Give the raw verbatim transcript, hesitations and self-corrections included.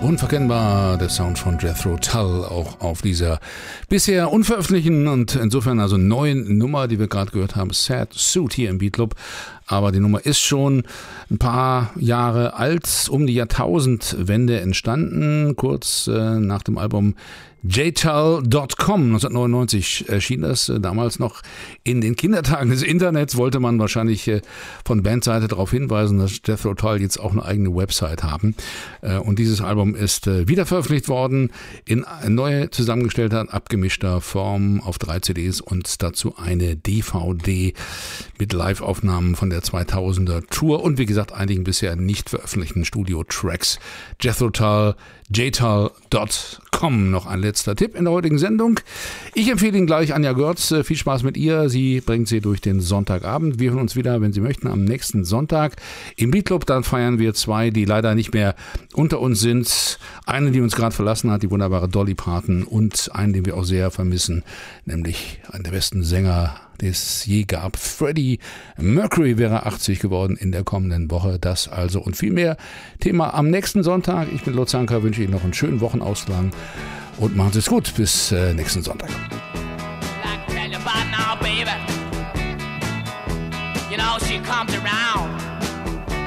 Unverkennbar der Sound von Jethro Tull, auch auf dieser bisher unveröffentlichten und insofern also neuen Nummer, die wir gerade gehört haben, Sad Suit hier im Beat Club. Aber die Nummer ist schon ein paar Jahre alt, um die Jahrtausendwende entstanden, kurz äh, nach dem Album J Tull Punkt com. neunzehnhundertneunundneunzig erschien das, äh, damals noch in den Kindertagen des Internets, wollte man wahrscheinlich äh, von Bandseite darauf hinweisen, dass Jethro Tull jetzt auch eine eigene Website haben. Äh, und dieses Album ist äh, wieder veröffentlicht worden in neu zusammengestellter, abgemischter Form auf drei C Ds und dazu eine D V D mit Live-Aufnahmen von der zweitausender Tour und wie gesagt einigen bisher nicht veröffentlichten Studio-Tracks. Jethro Tull, J Tull Punkt com. Noch ein letzter Tipp in der heutigen Sendung. Ich empfehle Ihnen gleich Anja Görz. Viel Spaß mit ihr. Sie bringt Sie durch den Sonntagabend. Wir hören uns wieder, wenn Sie möchten, am nächsten Sonntag im Beat Club. Dann feiern wir zwei, die leider nicht mehr unter uns sind. Eine, die uns gerade verlassen hat, die wunderbare Dolly Parton, und einen, den wir auch sehr vermissen, nämlich einen der besten Sänger, den es je gab. Freddie Mercury wäre achtzig geworden in der kommenden Woche. Das also und viel mehr Thema am nächsten Sonntag. Ich bin Lutz Anker, wünsche Ihnen noch einen schönen Wochenausklang und machen Sie es gut. Bis äh, nächsten Sonntag. You know she comes around